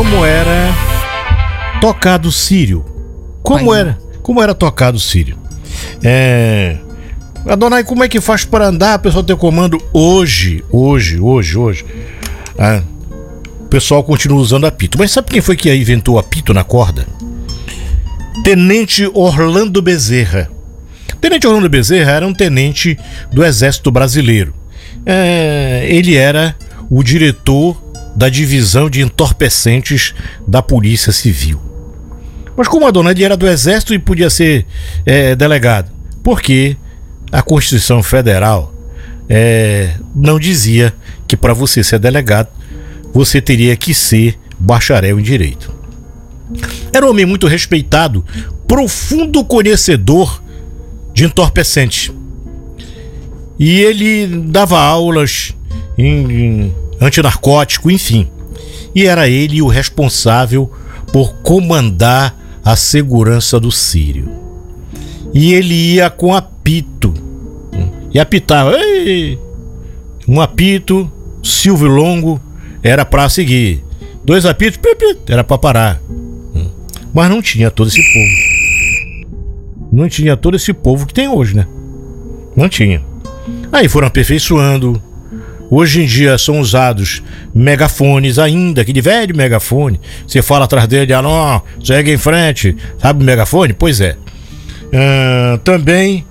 como era tocado o sírio. Como era tocado o sírio. Adonai, como é que faz para andar? O pessoal tem comando hoje. O pessoal continua usando apito. Mas sabe quem foi que inventou apito na corda? Tenente Orlando Bezerra. Tenente Orlando Bezerra era um tenente do Exército Brasileiro. Ele era o diretor da divisão de entorpecentes da Polícia Civil. Mas como Adonai era do Exército e podia ser delegado? Porque a Constituição Federal não dizia que para você ser delegado você teria que ser bacharel em Direito. Era um homem muito respeitado, profundo conhecedor de entorpecente. E ele dava aulas em antinarcótico, enfim. E era ele o responsável por comandar a segurança do sírio. E ele ia com apito. E apitava. Ei! Um apito, Silvio Longo, era para seguir. 2 apitos, era para parar. Mas não tinha todo esse povo. Não tinha todo esse povo que tem hoje, né? Não tinha. Aí foram aperfeiçoando. Hoje em dia são usados megafones ainda, aquele velho megafone. Você fala atrás dele, não, segue em frente. Sabe o megafone? Pois é. Também